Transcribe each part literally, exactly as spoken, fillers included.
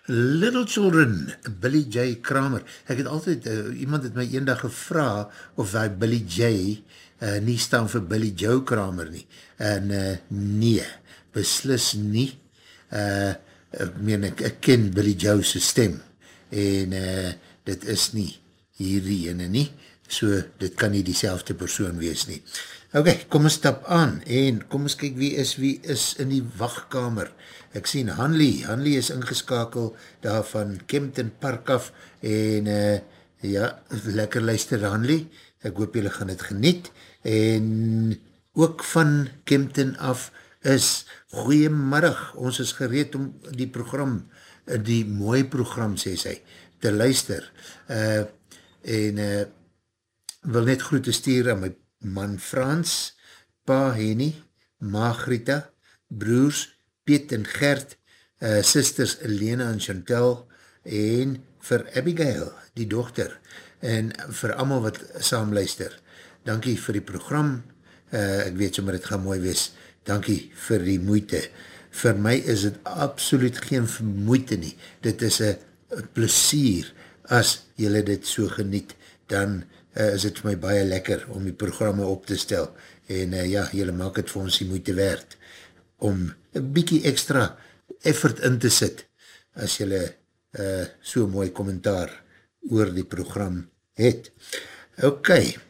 Little Children, Billy J. Kramer. Ek het altyd, uh, iemand het my eendag gevra of die Billy J uh, nie staan vir Billy Joe Kramer nie. En uh, nee, beslis nie. Uh, ek meen, ek, ek ken Billy Joe sy stem. En uh, dit is nie hierdie ene nie. So, dit kan nie diezelfde persoon wees nie. Ok, kom ons stap aan en kom ons kyk wie is, wie is in die wachtkamer. Ek sien Hanlie, Hanlie is ingeskakel daar van Kempton Park af en uh, ja, lekker luister Hanlie, ek hoop julle gaan het geniet en ook van Kempton af is goeiemiddag, ons is gereed om die program, die mooi program sê sy, te luister uh, en uh, wil net groete stuur aan my man Frans, pa Henny, ma Grita, broers Piet en Gert, uh, sisters Elena en Chantal en vir Abigail, die dochter en vir allemaal wat saamluister. Dankie vir die program, uh, ek weet sommer het gaan mooi wees, dankie vir die moeite. Vir my is het absoluut geen moeite nie, dit is een plesier as jylle dit so geniet, dan uh, is het vir my baie lekker om die programme op te stel en uh, ja, jylle maak het vir ons die moeite werd om een bykie extra effort in te sit as jylle uh, so mooi kommentaar oor die program het. Ok,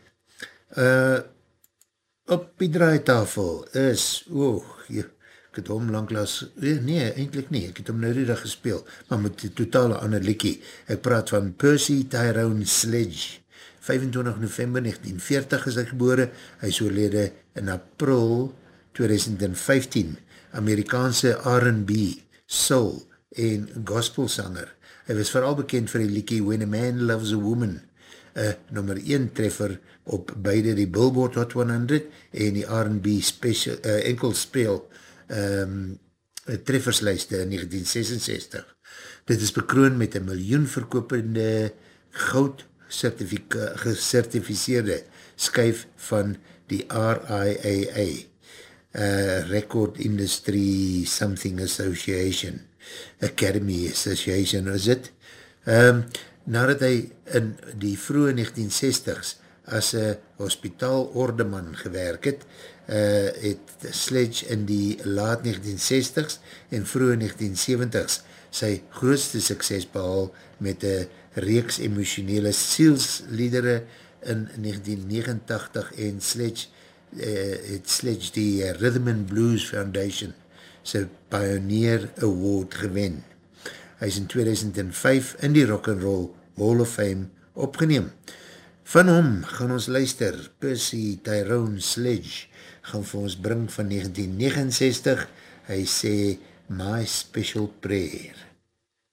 uh, op die draaitafel is, oh, jy, ek het hom langklaas, nee, eindelijk nie, ek het hom nou die dag gespeel, maar met die totale ander liekie. Ek praat van Percy Tyrone Sledge, vyfentwintig November negentien veertig is hy gebore, hy is oorlede in April tweeduisend vyftien, Amerikaanse R en B, soul en gospelsanger. Hy was vooral bekend vir die liekie When a Man Loves a Woman, een nummer een treffer op beide die Billboard Hot honderd en die R en B special, uh, enkel speel um, trefferslijste in negentien sesenzestig. Dit is bekroon met een miljoen verkopende goud gecertificeerde skyf van die R I A A, uh, Record Industry Something Association, Academy Association is het. Um, nadat hy in die vroege negentien sestig's as een hospitaalordeman gewerk het, uh, het Sledge in die laat negentien sestig's en vroege negentien seventig's sy grootste sukses behaal met een reeks emotionele sielsliedere in negentien negenentachtig en Sledge uh, het Sledge die Rhythm and Blues Foundation sy Pioneer Award gewen. Hy is in tweeduisend vyf in die Rock and Roll Hall of Fame opgeneem. Van hom gaan ons luister, Percy Tyrone Sledge gaan vir ons bring van negentien negenenzestig, hy sê My Special Prayer.